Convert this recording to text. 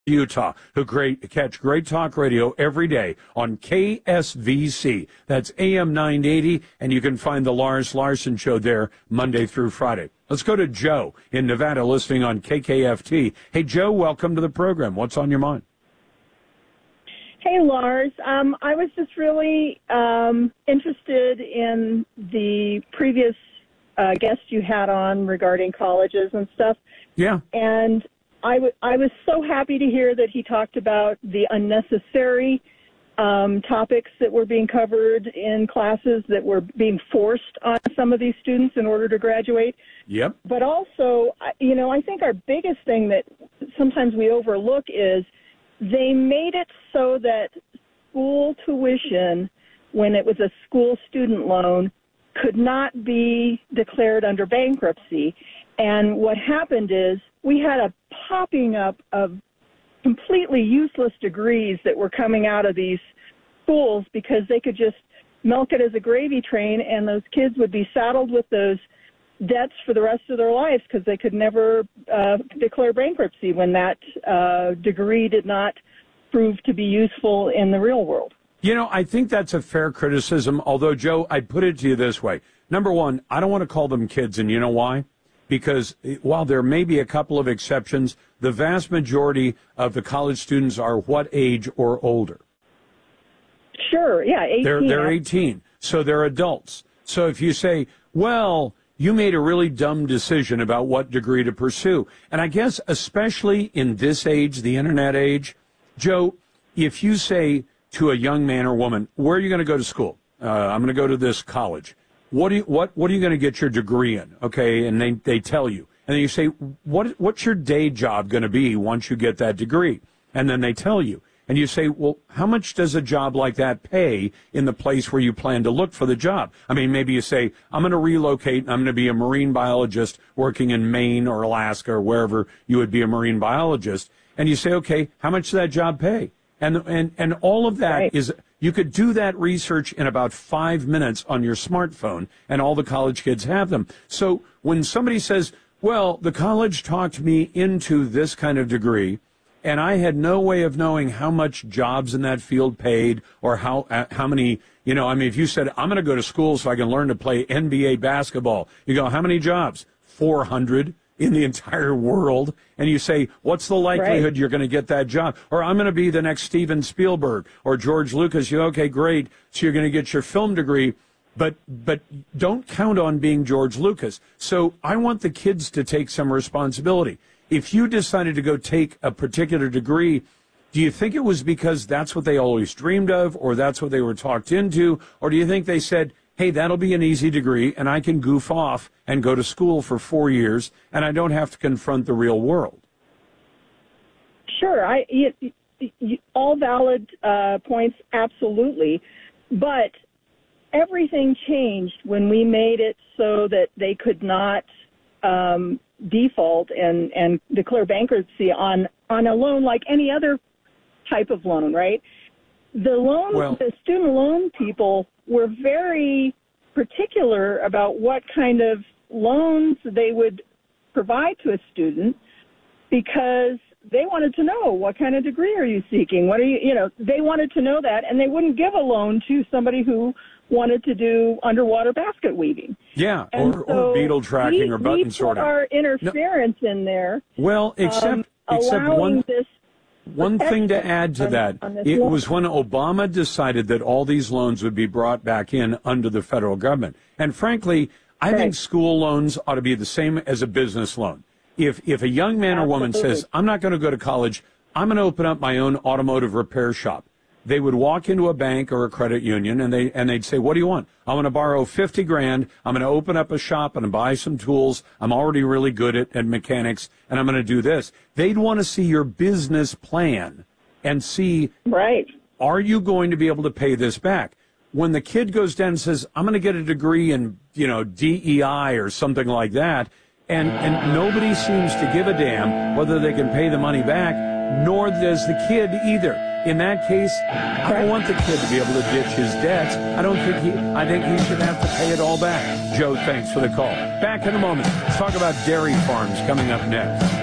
Utah, who catch great talk radio every day on KSVC. That's AM 980, and you can find the Lars Larson Show there Monday through Friday. Let's go to Joe in Nevada, listening on KKFT. Hey, Joe, welcome to the program. What's on your mind? Hey, Lars. I was just really interested in the previous guest you had on regarding colleges and stuff. Yeah. And I was so happy to hear that he talked about the unnecessary topics that were being covered in classes that were being forced on some of these students in order to graduate. Yep. But also, I think our biggest thing that sometimes we overlook is they made it so that school tuition, when it was a school student loan, could not be declared under bankruptcy. And what happened is we had a popping up of completely useless degrees that were coming out of these schools because they could just milk it as a gravy train, and those kids would be saddled with those debts for the rest of their lives because they could never declare bankruptcy when that degree did not prove to be useful in the real world. I think that's a fair criticism, although, Joe, I'd put it to you this way. Number one, I don't want to call them kids, and you know why? Because while there may be a couple of exceptions, the vast majority of the college students are what age or older? Sure, yeah, 18. They're 18, so they're adults. So if you say, well, you made a really dumb decision about what degree to pursue, and I guess especially in this age, the internet age, Joe, if you say to a young man or woman, where are you going to go to school? I'm going to go to this college. What are you going to get your degree in? Okay, and they tell you. And then you say, what's your day job going to be once you get that degree? And then they tell you. And you say, well, how much does a job like that pay in the place where you plan to look for the job? I mean, maybe you say, I'm going to relocate and I'm going to be a marine biologist working in Maine or Alaska or wherever you would be a marine biologist. And you say, okay, how much does that job pay? And all of that right. is, you could do that research in about 5 minutes on your smartphone, and all the college kids have them. So when somebody says, well, the college talked me into this kind of degree, and I had no way of knowing how much jobs in that field paid or how many, if you said, I'm going to go to school so I can learn to play NBA basketball, you go, how many jobs? 400 in the entire world. And you say, what's the likelihood you're going to get that job? Or I'm going to be the next Steven Spielberg or George Lucas. Okay, great. So you're going to get your film degree, but don't count on being George Lucas. So I want the kids to take some responsibility. If you decided to go take a particular degree, do you think it was because that's what they always dreamed of, or that's what they were talked into? Or do you think they said, hey, that'll be an easy degree, and I can goof off and go to school for 4 years, and I don't have to confront the real world? Sure. All valid points, absolutely. But everything changed when we made it so that they could not default and declare bankruptcy on a loan like any other type of loan, right? The student loan people were very particular about what kind of loans they would provide to a student because they wanted to know, what kind of degree are you seeking? They wanted to know that, and they wouldn't give a loan to somebody who wanted to do underwater basket weaving. Yeah, or beetle tracking or button sorting. We put our interference in there. Well, except one thing to add to that, it was when Obama decided that all these loans would be brought back in under the federal government. And frankly, I think school loans ought to be the same as a business loan. If a young man or woman says, I'm not going to go to college, I'm going to open up my own automotive repair shop, they would walk into a bank or a credit union and they'd say, what do you want? I want to borrow $50,000. I'm going to open up a shop and buy some tools. I'm already really good at mechanics, and I'm going to do this. They'd want to see your business plan and see, are you going to be able to pay this back? When the kid goes down and says, I'm going to get a degree in, DEI or something like that, and nobody seems to give a damn whether they can pay the money back, nor does the kid either. In that case, I don't want the kid to be able to ditch his debts. I think he should have to pay it all back. Joe, thanks for the call. Back in a moment. Let's talk about dairy farms coming up next.